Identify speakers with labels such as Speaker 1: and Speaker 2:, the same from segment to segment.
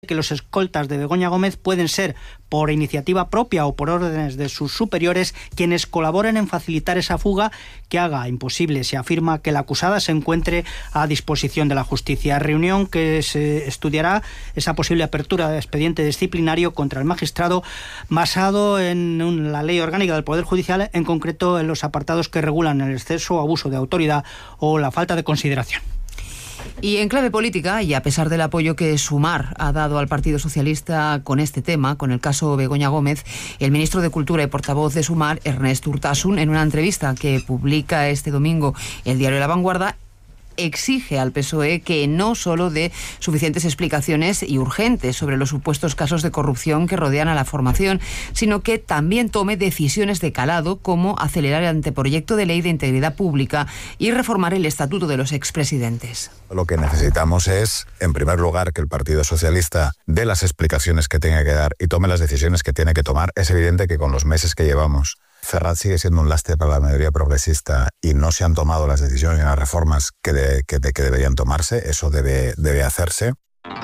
Speaker 1: que los escoltas de Begoña Gómez pueden ser, por iniciativa propia o por órdenes de sus superiores, quienes colaboren en facilitar esa fuga que haga imposible, se afirma, que la acusada se encuentre a disposición de la justicia. Reunión que se estudiará esa posible apertura de expediente disciplinario contra el magistrado basado en la Ley Orgánica del Poder Judicial, en concreto en los apartados que regulan el exceso o abuso de autoridad o la falta de consideración.
Speaker 2: Y en clave política, y a pesar del apoyo que Sumar ha dado al Partido Socialista con este tema, con el caso Begoña Gómez, el ministro de Cultura y portavoz de Sumar, Ernest Urtasun, en una entrevista que publica este domingo el diario La Vanguardia, exige al PSOE que no solo dé suficientes explicaciones y urgentes sobre los supuestos casos de corrupción que rodean a la formación, sino que también tome decisiones de calado, como acelerar el anteproyecto de ley de integridad pública y reformar el estatuto de los expresidentes.
Speaker 3: Lo que necesitamos es, en primer lugar, que el Partido Socialista dé las explicaciones que tenga que dar y tome las decisiones que tiene que tomar. Es evidente que con los meses que llevamos, Ferraz sigue siendo un lastre para la mayoría progresista y no se han tomado las decisiones y las reformas que deberían tomarse. Eso debe hacerse.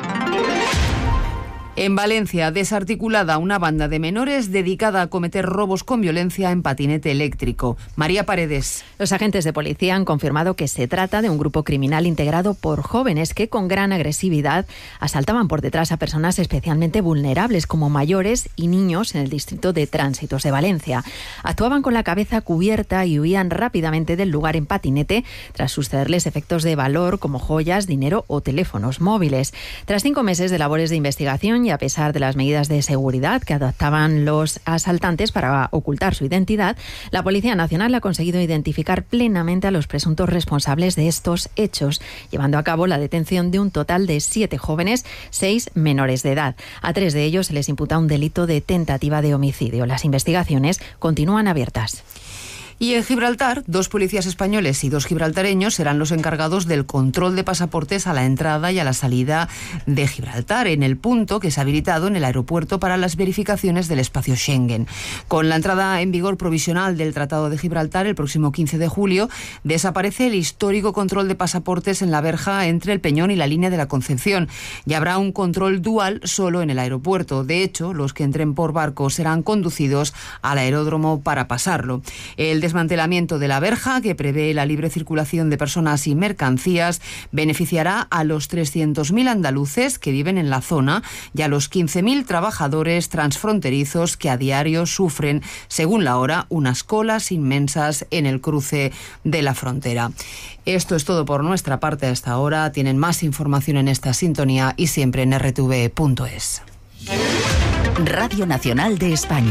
Speaker 2: En Valencia, desarticulada una banda de menores dedicada a cometer robos con violencia en patinete eléctrico. María Paredes.
Speaker 4: Los agentes de policía han confirmado que se trata de un grupo criminal integrado por jóvenes que con gran agresividad asaltaban por detrás a personas especialmente vulnerables como mayores y niños en el distrito de Tránsitos de Valencia. Actuaban con la cabeza cubierta y huían rápidamente del lugar en patinete tras sucederles efectos de valor como joyas, dinero o teléfonos móviles. Tras 5 meses de labores de investigación y a pesar de las medidas de seguridad que adoptaban los asaltantes para ocultar su identidad, la Policía Nacional ha conseguido identificar plenamente a los presuntos responsables de estos hechos, llevando a cabo la detención de un total de 7 jóvenes, 6 menores de edad. A 3 de ellos se les imputa un delito de tentativa de homicidio. Las investigaciones continúan abiertas.
Speaker 2: Y en Gibraltar, 2 policías españoles y 2 gibraltareños serán los encargados del control de pasaportes a la entrada y a la salida de Gibraltar, en el punto que se ha habilitado en el aeropuerto para las verificaciones del espacio Schengen. Con la entrada en vigor provisional del Tratado de Gibraltar el próximo 15 de julio, desaparece el histórico control de pasaportes en la verja entre el Peñón y la línea de la Concepción. Y habrá un control dual solo en el aeropuerto. De hecho, los que entren por barco serán conducidos al aeródromo para pasarlo. El desmantelamiento de la verja, que prevé la libre circulación de personas y mercancías, beneficiará a los 300.000 andaluces que viven en la zona y a los 15.000 trabajadores transfronterizos que a diario sufren, según la hora, unas colas inmensas en el cruce de la frontera. Esto es todo por nuestra parte hasta ahora. Tienen más información en esta sintonía y siempre en rtv.es.
Speaker 5: Radio Nacional de España.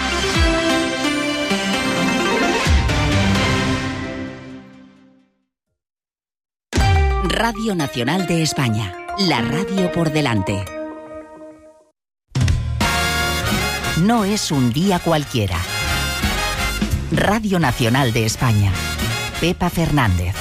Speaker 5: Radio Nacional de España, la radio por delante. No es un día cualquiera. Radio Nacional de España, Pepa Fernández.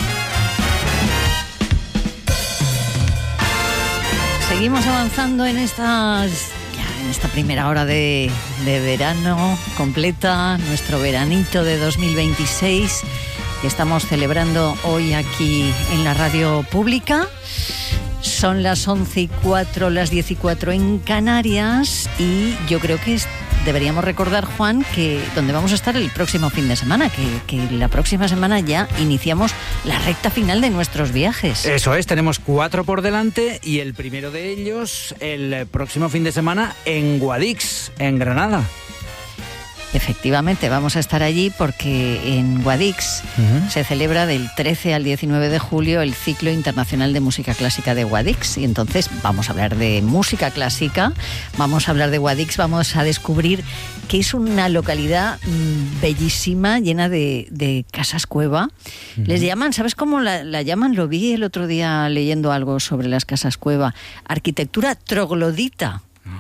Speaker 6: Seguimos avanzando en esta primera hora de verano completa, nuestro veranito de 2026. Estamos celebrando hoy aquí en la radio pública. Son las 11:04, las 10:04 en Canarias, y yo creo que deberíamos recordar, Juan, que donde vamos a estar el próximo fin de semana, que la próxima semana ya iniciamos la recta final de nuestros viajes.
Speaker 7: Eso es, tenemos 4 por delante y el primero de ellos el próximo fin de semana en Guadix, en Granada.
Speaker 6: Efectivamente, vamos a estar allí porque en Guadix se celebra del 13 al 19 de julio el Ciclo Internacional de Música Clásica de Guadix, y entonces vamos a hablar de música clásica, vamos a hablar de Guadix, vamos a descubrir que es una localidad bellísima, llena de casas cueva. Les llaman, ¿sabes cómo la llaman? Lo vi el otro día leyendo algo sobre las casas cueva. Arquitectura troglodita.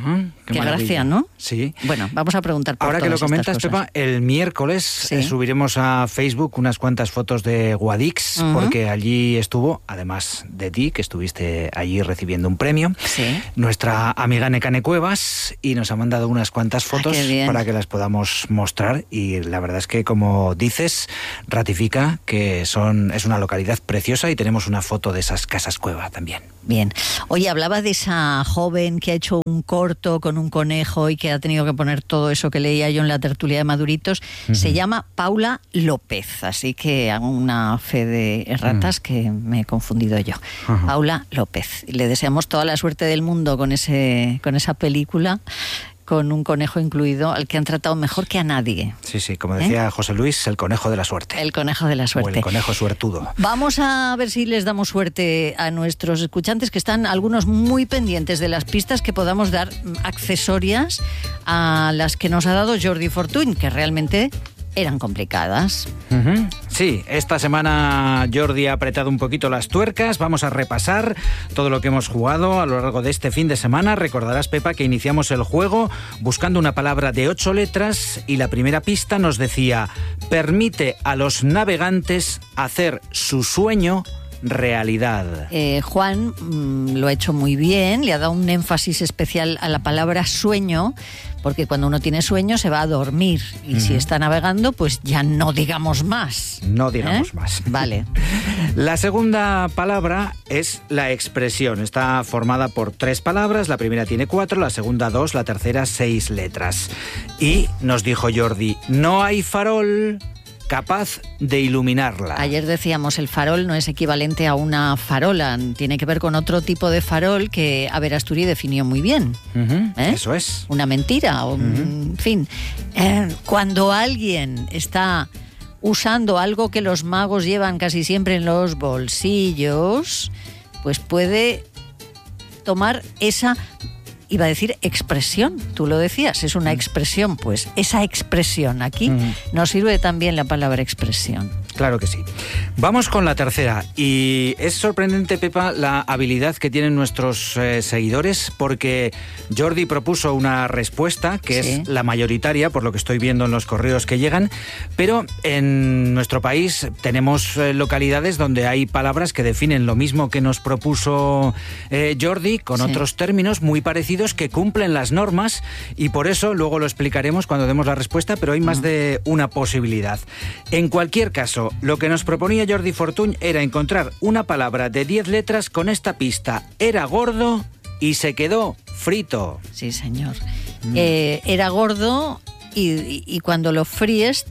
Speaker 6: Qué gracia, ¿no?
Speaker 7: Sí.
Speaker 6: Bueno, vamos a preguntar por
Speaker 7: Ahora que lo
Speaker 6: todas
Speaker 7: comentas,
Speaker 6: estas cosas.
Speaker 7: Pepa, el miércoles subiremos a Facebook unas cuantas fotos de Guadix, porque allí estuvo, además de ti, que estuviste allí recibiendo un premio, nuestra amiga Nekane Cuevas, y nos ha mandado unas cuantas fotos para que las podamos mostrar, y la verdad es que, como dices, ratifica que es una localidad preciosa, y tenemos una foto de esas casas cueva también.
Speaker 6: Bien. Oye, hablaba de esa joven que ha hecho un corto con un conejo y que ha tenido que poner todo eso que leía yo en la tertulia de Maduritos. Se llama Paula López, así que hago una fe de erratas que me he confundido yo. Paula López. Le deseamos toda la suerte del mundo con esa película, con un conejo incluido, al que han tratado mejor que a nadie.
Speaker 7: Sí, como decía José Luis, el conejo de la suerte.
Speaker 6: El conejo de la suerte.
Speaker 7: O el conejo suertudo.
Speaker 6: Vamos a ver si les damos suerte a nuestros escuchantes, que están algunos muy pendientes de las pistas que podamos dar accesorias a las que nos ha dado Jordi Fortuny, que realmente eran complicadas.
Speaker 7: Sí, esta semana Jordi ha apretado un poquito las tuercas. Vamos a repasar todo lo que hemos jugado a lo largo de este fin de semana. Recordarás, Pepa, que iniciamos el juego buscando una palabra de 8 letras y la primera pista nos decía: permite a los navegantes hacer su sueño realidad.
Speaker 6: Juan lo ha hecho muy bien, le ha dado un énfasis especial a la palabra sueño, porque cuando uno tiene sueño se va a dormir, y si está navegando, pues ya no digamos más.
Speaker 7: No digamos más.
Speaker 6: Vale.
Speaker 7: La segunda palabra es la expresión. Está formada por 3 palabras, la primera tiene 4, la segunda 2, la tercera 6 letras. Y nos dijo Jordi: no hay farol capaz de iluminarla.
Speaker 6: Ayer decíamos, el farol no es equivalente a una farola, tiene que ver con otro tipo de farol que Averasturi definió muy bien.
Speaker 7: Eso es.
Speaker 6: Una mentira, en fin. Cuando alguien está usando algo que los magos llevan casi siempre en los bolsillos, pues puede tomar esa... Iba a decir expresión, tú lo decías, es una expresión, pues esa expresión aquí nos sirve también la palabra expresión.
Speaker 7: Claro que sí. Vamos con la tercera, y es sorprendente, Pepa, la habilidad que tienen nuestros seguidores, porque Jordi propuso una respuesta que es la mayoritaria, por lo que estoy viendo en los correos que llegan, pero en nuestro país tenemos localidades donde hay palabras que definen lo mismo que nos propuso Jordi, con otros términos muy parecidos que cumplen las normas, y por eso luego lo explicaremos cuando demos la respuesta, pero hay más de una posibilidad. En cualquier caso, lo que nos proponía Jordi Fortuny era encontrar una palabra de 10 letras con esta pista: era gordo y se quedó frito.
Speaker 6: Sí, señor. Era gordo y cuando lo fríes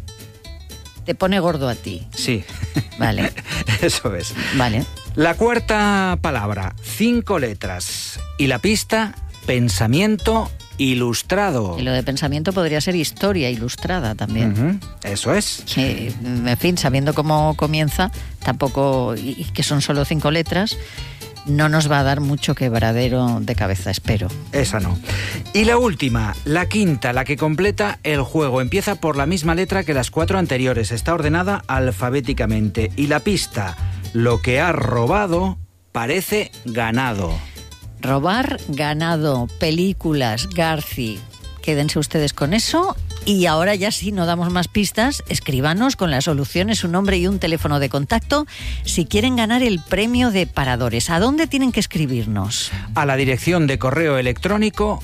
Speaker 6: te pone gordo a ti.
Speaker 7: Sí.
Speaker 6: Vale.
Speaker 7: Eso es.
Speaker 6: Vale.
Speaker 7: La cuarta palabra, 5 letras, y la pista: pensamiento ilustrado.
Speaker 6: Y lo de pensamiento podría ser historia ilustrada también.
Speaker 7: Eso es.
Speaker 6: Que, en fin, sabiendo cómo comienza, tampoco, y que son solo 5 letras, no nos va a dar mucho quebradero de cabeza, espero.
Speaker 7: Esa no. Y la última, la quinta, la que completa el juego. Empieza por la misma letra que las 4 anteriores. Está ordenada alfabéticamente. Y la pista: lo que ha robado parece ganado.
Speaker 6: Robar, ganado, películas, Garci. Quédense ustedes con eso. Y ahora ya sí, no damos más pistas. Escríbanos con las soluciones, su nombre y un teléfono de contacto si quieren ganar el premio de Paradores. ¿A dónde tienen que escribirnos?
Speaker 7: A la dirección de correo electrónico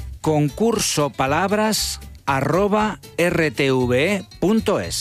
Speaker 7: concursopalabras@rtve.es.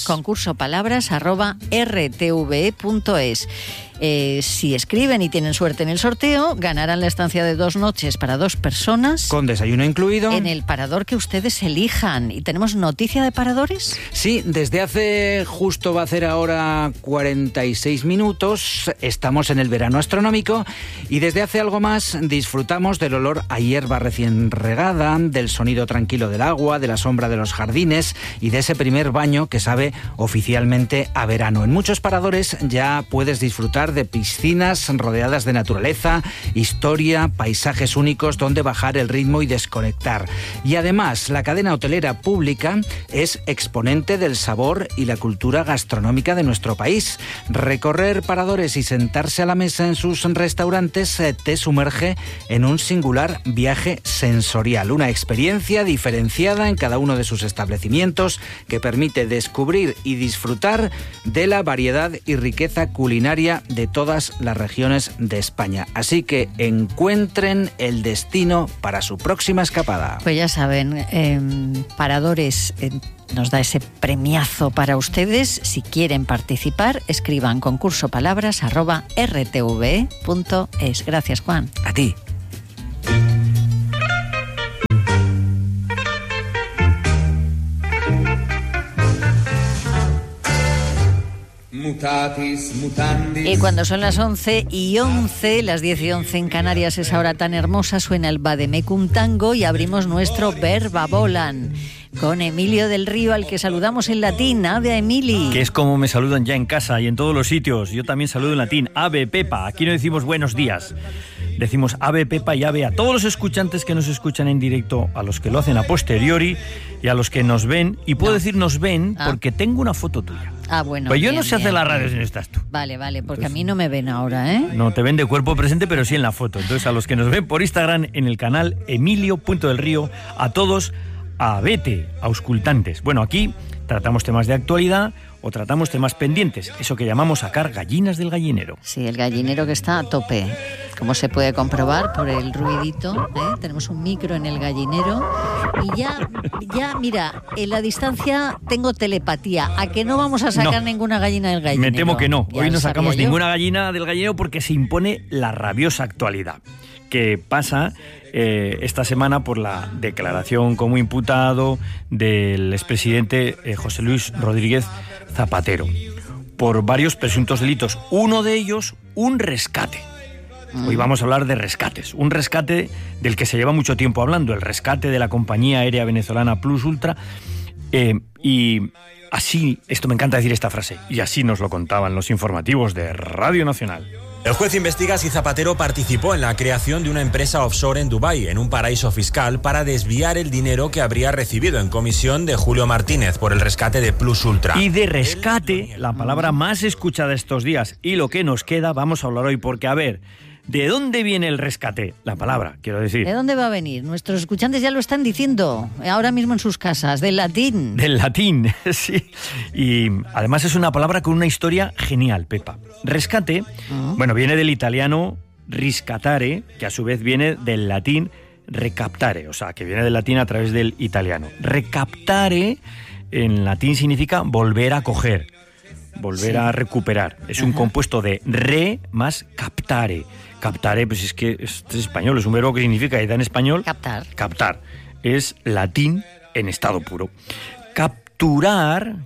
Speaker 6: concursopalabras@rtve.es. Si escriben y tienen suerte en el sorteo, ganarán la estancia de 2 noches para 2 personas.
Speaker 7: Con desayuno incluido.
Speaker 6: En el parador que ustedes elijan. ¿Y tenemos noticia de paradores?
Speaker 7: Sí, desde hace justo va a hacer ahora 46 minutos, estamos en el verano astronómico, y desde hace algo más disfrutamos del olor a hierba recién regada, del sonido tranquilo del agua, de la sombra de los jardines y de ese primer baño que sabe oficialmente a verano. En muchos paradores ya puedes disfrutar disfrutar de piscinas rodeadas de naturaleza, historia, paisajes únicos donde bajar el ritmo y desconectar. Y además, la cadena hotelera Pública es exponente del sabor y la cultura gastronómica de nuestro país. Recorrer paradores y sentarse a la mesa en sus restaurantes te sumerge en un singular viaje sensorial, una experiencia diferenciada en cada uno de sus establecimientos que permite descubrir y disfrutar de la variedad y riqueza culinaria de todas las regiones de España. Así que encuentren el destino para su próxima escapada.
Speaker 6: Pues ya saben, Paradores nos da ese premiazo para ustedes. Si quieren participar, escriban concursopalabras@rtve.es. Gracias, Juan.
Speaker 7: A ti.
Speaker 6: Y cuando son las 11:11, las 10:11 en Canarias, esa hora tan hermosa, suena el Vademecum Tango y abrimos nuestro Verba Volan con Emilio del Río, al que saludamos en latín. Ave Emili.
Speaker 8: Que es como me saludan ya en casa y en todos los sitios. Yo también saludo en latín. Ave Pepa. Aquí no decimos buenos días. Decimos Ave Pepa y Ave a todos los escuchantes que nos escuchan en directo, a los que lo hacen a posteriori y a los que nos ven. Y puedo decir nos ven porque tengo una foto tuya.
Speaker 6: Ah, bueno.
Speaker 8: Pues yo no sé hacer la radio si no estás tú.
Speaker 6: Vale, porque a mí no me ven ahora, ¿eh?
Speaker 8: No te ven de cuerpo presente, pero sí en la foto. Entonces, a los que nos ven por Instagram en el canal Emilio.delrío, a todos, a vete, auscultantes. Bueno, aquí tratamos temas de actualidad o tratamos temas pendientes, eso que llamamos sacar gallinas del gallinero.
Speaker 6: Sí, el gallinero que está a tope, como se puede comprobar por el ruidito, ¿eh? Tenemos un micro en el gallinero y ya mira, en la distancia tengo telepatía, a que no vamos a sacar ninguna gallina del gallinero.
Speaker 8: Me temo que no,
Speaker 6: ya
Speaker 8: hoy no sacamos
Speaker 6: yo.
Speaker 8: ninguna gallina del gallinero porque se impone la rabiosa actualidad que pasa esta semana por la declaración como imputado del expresidente José Luis Rodríguez Zapatero por varios presuntos delitos. Uno de ellos, un rescate. Hoy vamos a hablar de rescates. Un rescate del que se lleva mucho tiempo hablando, el rescate de la compañía aérea venezolana Plus Ultra. Y así, esto me encanta decir esta frase, y así nos lo contaban los informativos de Radio Nacional.
Speaker 9: El juez investiga si Zapatero participó en la creación de una empresa offshore en Dubái, en un paraíso fiscal, para desviar el dinero que habría recibido en comisión de Julio Martínez por el rescate de Plus Ultra.
Speaker 8: Y de rescate, la palabra más escuchada estos días, y lo que nos queda, vamos a hablar hoy, porque a ver, ¿de dónde viene el rescate? La palabra, quiero decir.
Speaker 6: ¿De dónde va a venir? Nuestros escuchantes ya lo están diciendo, ahora mismo en sus casas, del latín.
Speaker 8: Del latín, sí. Y además es una palabra con una historia genial, Pepa. Rescate, bueno, viene del italiano riscatare, que a su vez viene del latín recaptare, o sea, que viene del latín a través del italiano. Recaptare en latín significa volver a coger, volver a recuperar. Es un compuesto de re más captare. Captare, pues es que es español, es un verbo que significa, y da en español...
Speaker 6: Captar.
Speaker 8: Captar. Es latín en estado puro. Capturar,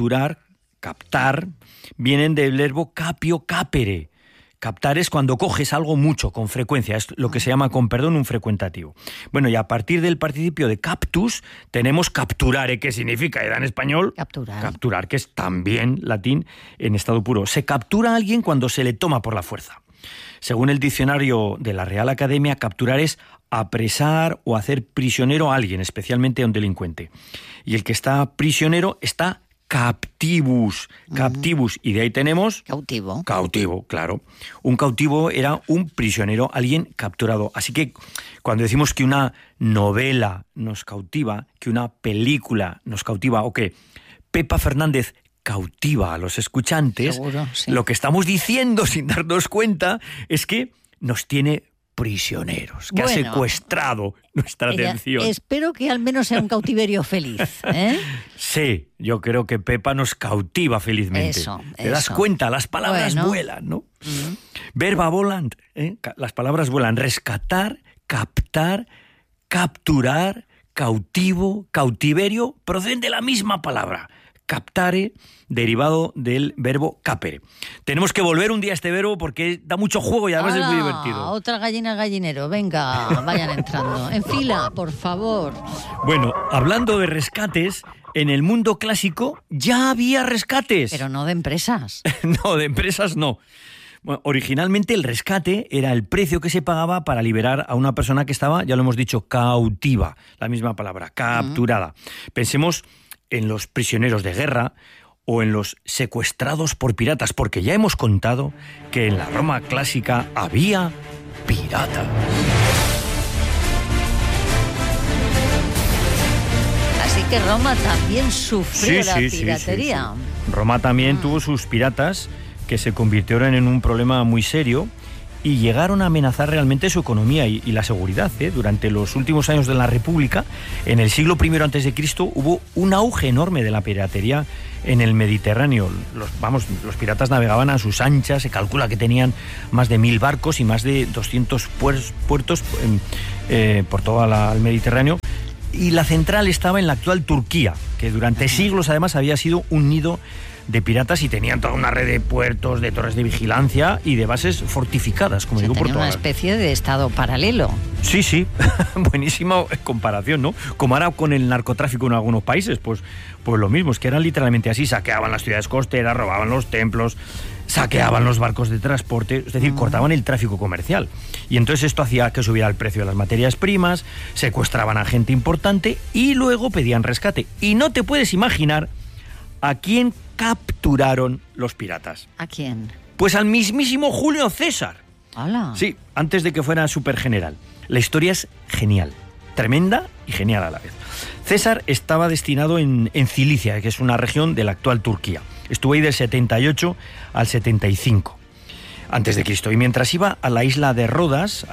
Speaker 8: captar, vienen del verbo capio capere. Captar es cuando coges algo mucho, con frecuencia. Es lo que se llama, con perdón, un frecuentativo. Bueno, y a partir del participio de captus, tenemos capturare, que significa, en español...
Speaker 6: Capturar.
Speaker 8: Capturar, que es también latín en estado puro. Se captura a alguien cuando se le toma por la fuerza. Según el diccionario de la Real Academia, capturar es apresar o hacer prisionero a alguien, especialmente a un delincuente. Y el que está prisionero está captivus, y de ahí tenemos...
Speaker 6: Cautivo.
Speaker 8: Cautivo, claro. Un cautivo era un prisionero, alguien capturado. Así que cuando decimos que una novela nos cautiva, que una película nos cautiva, o que Pepa Fernández cautiva a los escuchantes,
Speaker 6: seguro, sí.
Speaker 8: Lo que estamos diciendo sin darnos cuenta es que nos tiene prisioneros, que ha secuestrado nuestra atención.
Speaker 6: Espero que al menos sea un cautiverio feliz, ¿eh?
Speaker 8: Sí, yo creo que Pepa nos cautiva felizmente. ¿Te das cuenta? Las palabras vuelan, ¿no? Verba volant, las palabras vuelan. Rescatar, captar, capturar, cautivo, cautiverio, proceden de la misma palabra. Captare, derivado del verbo capere. Tenemos que volver un día a este verbo porque da mucho juego y además es muy divertido.
Speaker 6: Otra gallina gallinero, venga, vayan entrando. En fila, por favor.
Speaker 8: Bueno, hablando de rescates, en el mundo clásico ya había rescates.
Speaker 6: Pero no de empresas.
Speaker 8: No, de empresas no. Bueno, originalmente el rescate era el precio que se pagaba para liberar a una persona que estaba, ya lo hemos dicho, cautiva, la misma palabra, capturada. Pensemos en los prisioneros de guerra o en los secuestrados por piratas, porque ya hemos contado que en la Roma clásica había pirata.
Speaker 6: Así que Roma también sufrió la piratería.
Speaker 8: Sí. Roma también tuvo sus piratas que se convirtieron en un problema muy serio y llegaron a amenazar realmente su economía y la seguridad. Durante los últimos años de la República, en el siglo I a.C., hubo un auge enorme de la piratería en el Mediterráneo. Los piratas navegaban a sus anchas, se calcula que tenían más de 1000 barcos y más de 200 puertos por todo el Mediterráneo. Y la central estaba en la actual Turquía, que durante siglos además había sido un nido de piratas y tenían toda una red de puertos, de torres de vigilancia y de bases fortificadas, como digo, por todas.
Speaker 6: Una especie de estado paralelo.
Speaker 8: Sí, buenísima comparación, ¿no? Como ahora con el narcotráfico en algunos países, pues lo mismo, es que eran literalmente así, saqueaban las ciudades costeras, robaban los templos, saqueaban los barcos de transporte, es decir, cortaban el tráfico comercial. Y entonces esto hacía que subiera el precio de las materias primas, secuestraban a gente importante y luego pedían rescate. Y no te puedes imaginar a quién capturaron los piratas.
Speaker 6: ¿A quién?
Speaker 8: Pues al mismísimo Julio César.
Speaker 6: ¡Hala!
Speaker 8: Sí, antes de que fuera supergeneral. La historia es genial, tremenda y genial a la vez. César estaba destinado en Cilicia, que es una región de la actual Turquía. Estuvo ahí del 78 al 75 antes de Cristo. Y mientras iba a la isla de Rodas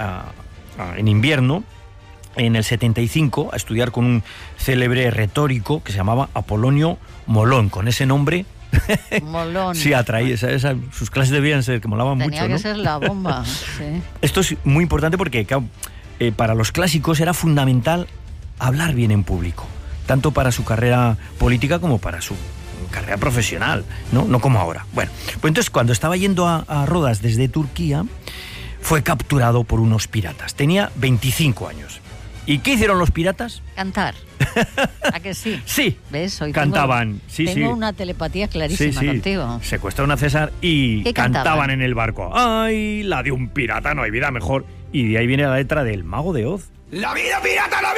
Speaker 8: en invierno, en el 75, a estudiar con un célebre retórico que se llamaba Apolonio Molón. Con ese nombre
Speaker 6: Molón.
Speaker 8: Sí, atraía. Sus clases debían ser que molaban mucho, ¿no?
Speaker 6: Tenía que ser la bomba. Sí.
Speaker 8: Esto es muy importante porque para los clásicos era fundamental hablar bien en público, tanto para su carrera política como para su carrera profesional, no como ahora. Bueno, pues entonces cuando estaba yendo a Rodas desde Turquía, fue capturado por unos piratas. Tenía 25 años. ¿Y qué hicieron los piratas?
Speaker 6: Cantar. ¿A que sí?
Speaker 8: Sí.
Speaker 6: ¿Ves? Hoy
Speaker 8: cantaban.
Speaker 6: Tengo una telepatía clarísima contigo.
Speaker 8: Secuestraron a César y cantaban en el barco. ¡Ay, la de un pirata! No hay vida mejor. Y de ahí viene la letra del Mago de Oz.
Speaker 10: ¡La vida pirata, la